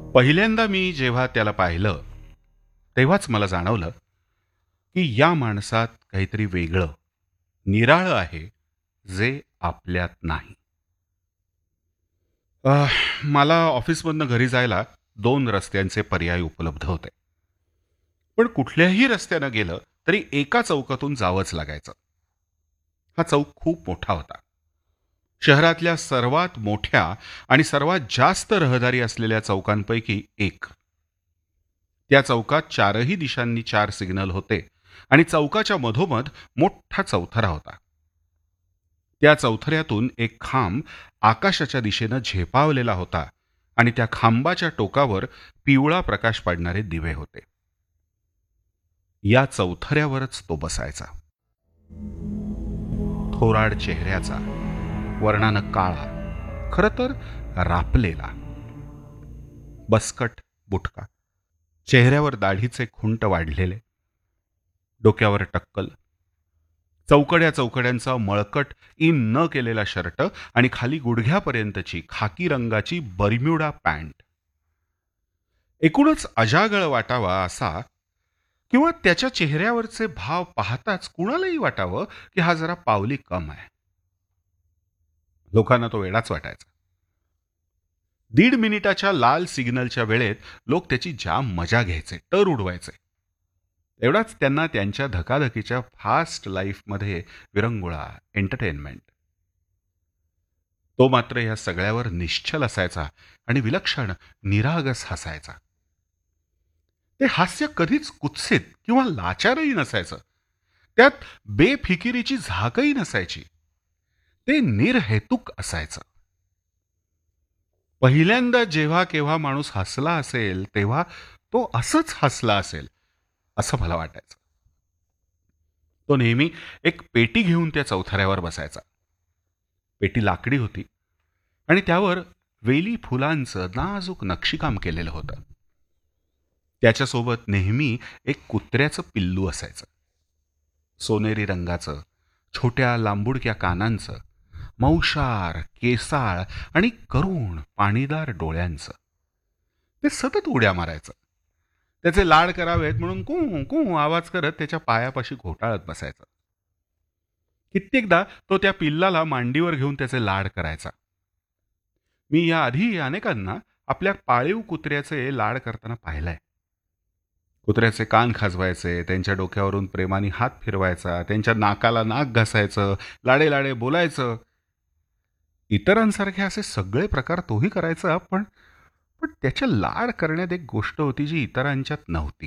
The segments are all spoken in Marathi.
पहिल्यांदा मी जेव्हा त्याला पाहिलं, तेव्हाच मला जाणवलं, की या माणसात काहीतरी वेगळं, निराळं आहे, जे आपल्यात नाही. मला ऑफिसमधनं घरी जायला 2 रस्त्यांचे पर्याय उपलब्ध होते. पण कुठल्याही रस्त्यानं गेलं, तरी एका चौकातून जावंच लागायचं. हा चौक खूप मोठा होता. शहरातल्या सर्वात मोठ्या आणि सर्वात जास्त रहदारी असलेल्या चौकांपैकी एक. त्या चौकात चारही दिशांनी 4 सिग्नल होते आणि चौकाच्या मधोमध मोठा चौथरा होता. त्या चौथऱ्यातून एक खांब आकाशाच्या दिशेनं झेपावलेला होता आणि त्या खांबाच्या टोकावर पिवळा प्रकाश पाडणारे दिवे होते. या चौथऱ्यावरच तो बसायचा. थोराड चेहऱ्याचा, वर्णानं काळा, खरं तर रापलेला, बसकट बुटका, चेहऱ्यावर दाढीचे खुंट वाढलेले, डोक्यावर टक्कल, चौकड्या चौकड्यांचा मळकट इन न केलेला शर्ट आणि खाली गुडघ्यापर्यंतची खाकी रंगाची बर्म्युडा पॅन्ट. एकूणच अजागळ वाटावा असा, किंवा त्याच्या चेहऱ्यावरचे भाव पाहताच कुणालाही वाटावं की हा जरा पावली कम आहे. लोकांना तो वेडाच वाटायचा. 1.5 मिनिटाच्या लाल सिग्नलच्या वेळेत लोक त्याची जाम मजा घ्यायचे, टर उडवायचे. एवढाच त्यांना त्यांच्या धकाधकीच्या फास्ट लाईफमध्ये विरंगुळा, एंटरटेनमेंट. तो मात्र या सगळ्यावर निश्चल असायचा आणि विलक्षण निरागस हसायचा. ते हास्य कधीच कुत्सित किंवा लाचारही नसायचं. त्यात बेफिकिरीची झाकही नसायची. ते निर्हेतुक असायचं. पहिल्यांदा जेव्हा केव्हा माणूस हसला असेल, तेव्हा तो असंच हसला असेल, असं मला वाटायचं. तो नेहमी एक पेटी घेऊन त्या चौथऱ्यावर बसायचा. पेटी लाकडी होती आणि त्यावर वेली फुलांचं नाजूक नक्षीकाम केलेलं होतं. त्याच्यासोबत नेहमी एक कुत्र्याचं पिल्लू असायचं. सोनेरी रंगाचं, छोट्या लांबुडक्या कानांचं, मौशार, केसाळ आणि करुण पाणीदार डोळ्यांचं. ते सतत उड्या मारायचं. त्याचे लाड करावेत म्हणून कू कू आवाज करत त्याच्या पायापाशी घोटाळत बसायचं. कित्येकदा तो त्या पिल्लाला मांडीवर घेऊन त्याचे लाड करायचा. मी या आधी अनेकांना आपल्या पाळीव कुत्र्याचे लाड करताना पाहिलंय. कुत्र्याचे कान खाजवायचे, त्यांच्या डोक्यावरून प्रेमाने हात फिरवायचा, त्यांच्या नाकाला नाक घासायचं, लाडे लाडे बोलायचं. इतरांसारखे असे सगळे प्रकार तोही करायचा, पण पण त्याच्या लाड करण्यात एक गोष्ट होती जी इतरांच्यात नव्हती.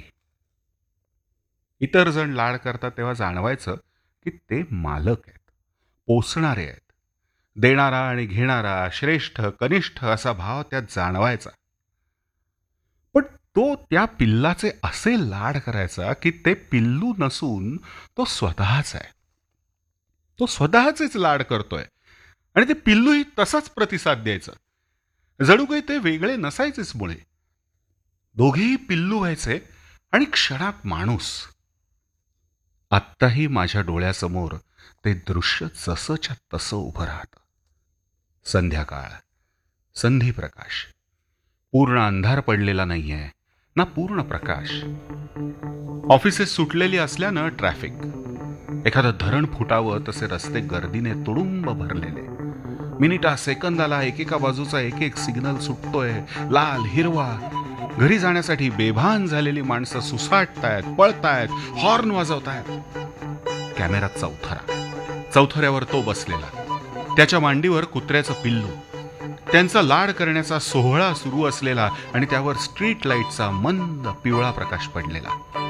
इतर जण लाड करतात तेव्हा जाणवायचं की ते मालक आहेत, पोसणारे आहेत. देणारा आणि घेणारा, श्रेष्ठ कनिष्ठ असा भाव त्यात जाणवायचा. पण तो त्या पिल्लाचे असे लाड करायचा की ते पिल्लू नसून तो स्वतःच आहे. तो स्वतःचेच लाड करतोय आणि ते पिल्लूही तसाच प्रतिसाद द्यायचं. जणू काही ते वेगळे नसायचेच मुळे. दोघेही पिल्लू व्हायचे आणि क्षणात माणूस. आत्ताही माझ्या डोळ्यासमोर ते दृश्य जसंच्या तसं उभं राहतं. संध्याकाळ, संधीप्रकाश, पूर्ण अंधार पडलेला नाहीये ना पूर्ण प्रकाश. ऑफिसेस सुटलेली असल्यानं ट्रॅफिक, एखादं धरण फुटावं तसे रस्ते गर्दीने तुडुंब भरलेले. मिनिटा सेकंदाला एकेका बाजूचा एक एक सिग्नल सुटतोय, लाल हिरवा. घरी जाण्यासाठी बेभान झालेली माणसं सुसाटतायत, पळतायत, हॉर्न वाजवतायत. कॅमेरात चौथरा, चौथऱ्यावर तो बसलेला, त्याच्या मांडीवर कुत्र्याचं पिल्लू, त्यांचा लाड करण्याचा सोहळा सुरू असलेला आणि त्यावर स्ट्रीट लाईटचा मंद पिवळा प्रकाश पडलेला.